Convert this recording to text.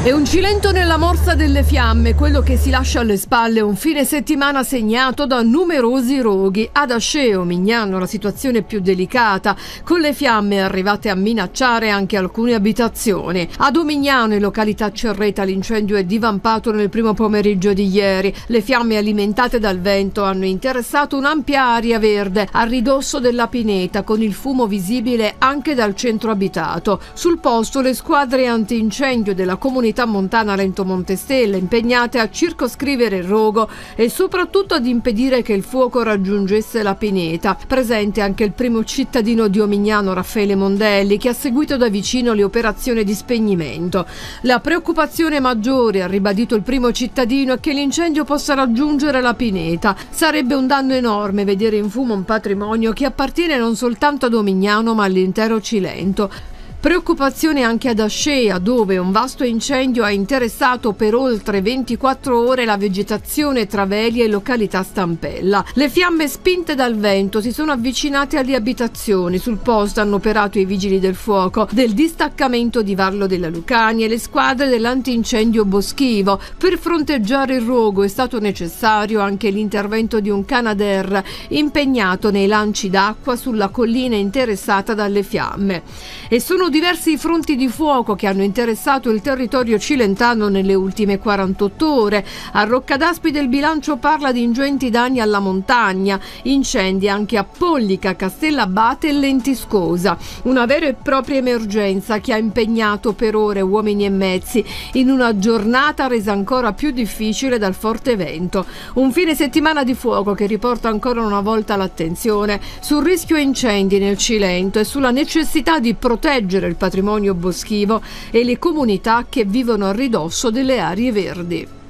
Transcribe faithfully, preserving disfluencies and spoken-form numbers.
È un Cilento nella morsa delle fiamme, quello che si lascia alle spalle un fine settimana segnato da numerosi roghi. Ad Asceo, Mignano, la situazione è più delicata, con le fiamme arrivate a minacciare anche alcune abitazioni. Ad Omignano, in località Cerreta, l'incendio è divampato nel primo pomeriggio di ieri. Le fiamme alimentate dal vento hanno interessato un'ampia area verde a ridosso della pineta, con il fumo visibile anche dal centro abitato. Sul posto le squadre antincendio della comunità montana Lento Montestella, impegnate a circoscrivere il rogo e soprattutto ad impedire che il fuoco raggiungesse la pineta. Presente anche il primo cittadino di Omignano, Raffaele Mondelli, che ha seguito da vicino le operazioni di spegnimento. La preoccupazione maggiore, ha ribadito il primo cittadino, è che l'incendio possa raggiungere la pineta. Sarebbe un danno enorme vedere in fumo un patrimonio che appartiene non soltanto ad Omignano ma all'intero Cilento. Preoccupazione anche ad Ascea, dove un vasto incendio ha interessato per oltre ventiquattro ore la vegetazione tra Veli e località Stampella. Le fiamme, spinte dal vento, si sono avvicinate alle abitazioni. Sul posto hanno operato i vigili del fuoco del distaccamento di Varlo della Lucania e le squadre dell'antincendio boschivo. Per fronteggiare il rogo è stato necessario anche l'intervento di un Canadair impegnato nei lanci d'acqua sulla collina interessata dalle fiamme. E sono diversi i fronti di fuoco che hanno interessato il territorio cilentano nelle ultime quarantotto ore. A Roccadaspide il bilancio parla di ingenti danni alla montagna, incendi anche a Pollica, Castellabate e Lentiscosa. Una vera e propria emergenza che ha impegnato per ore uomini e mezzi in una giornata resa ancora più difficile dal forte vento. Un fine settimana di fuoco che riporta ancora una volta l'attenzione sul rischio incendi nel Cilento e sulla necessità di proteggere il patrimonio boschivo e le comunità che vivono a ridosso delle aree verdi.